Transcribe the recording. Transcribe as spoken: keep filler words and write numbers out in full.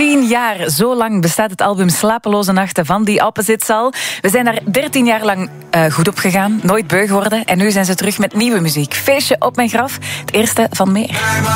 dertien jaar, zo lang bestaat het album Slapeloze Nachten van The Opposites al. We zijn daar dertien jaar lang uh, goed op gegaan, nooit beu geworden. En nu zijn ze terug met nieuwe muziek. Feestje op mijn graf, het eerste van meer.